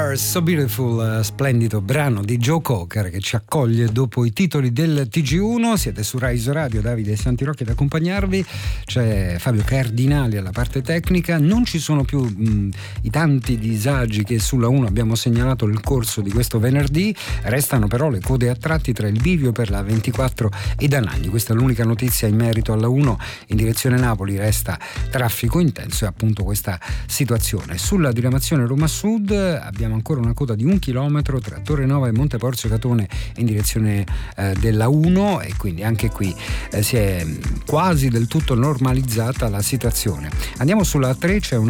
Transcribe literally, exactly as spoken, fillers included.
Are So Beautiful, splendido brano di Joe Cocker che ci accoglie dopo i titoli del T G uno. Siete su Rai Radio, Davide Santirocchi ad accompagnarvi, c'è Fabio Cardinali alla parte tecnica. Non ci sono più mh, i tanti disagi che sulla uno abbiamo segnalato nel corso di questo venerdì, restano però le code a tratti tra il bivio per la ventiquattro ed Anagni. Questa è l'unica notizia in merito alla uno. In direzione Napoli resta traffico intenso e appunto questa situazione. Sulla diramazione Roma Sud abbiamo ancora una coda di un chilometro tra Torre Nova e Monteporzio Catone in direzione eh, della uno, e quindi anche qui eh, si è quasi del tutto normalizzata la situazione. Andiamo sulla tre, c'è un